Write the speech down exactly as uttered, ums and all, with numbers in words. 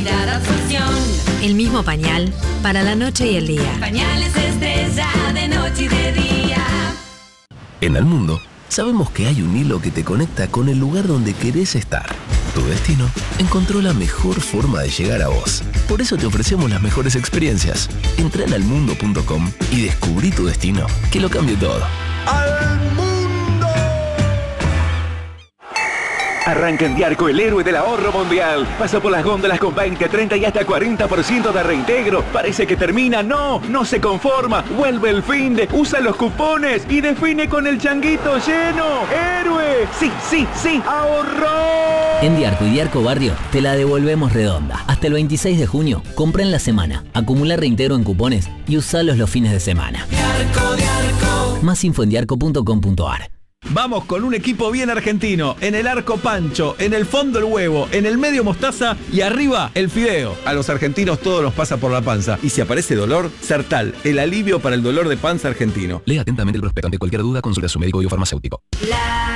calidad, absorción. El mismo pañal para la noche y el día. Pañales Estrella de noche y de día. En Almundo, sabemos que hay un hilo que te conecta con el lugar donde querés estar. Tu destino encontró la mejor forma de llegar a vos. Por eso te ofrecemos las mejores experiencias. Entra en almundo punto com y descubrí tu destino, que lo cambie todo. ¡Almundo! Arranca en Diarco el héroe del ahorro mundial. Pasa por las góndolas con veinte, treinta y hasta cuarenta por ciento de reintegro. Parece que termina. No, no se conforma. Vuelve el fin de, usa los cupones y define con el changuito lleno. ¡Héroe! Sí, sí, sí, ahorró. En Diarco y Diarco Barrio te la devolvemos redonda. Hasta el veintiséis de junio, compra en la semana, acumula reintegro en cupones y usalos los fines de semana. Diarco, Diarco. Más info en diarco punto com punto ar. Vamos con un equipo bien argentino. En el arco Pancho, en el fondo el huevo, en el medio mostaza y arriba el fideo. A los argentinos todo nos pasa por la panza. Y si aparece dolor, Sertal, el alivio para el dolor de panza argentino. Lea atentamente el prospecto. Ante cualquier duda, consulta a su médico y o farmacéutico. La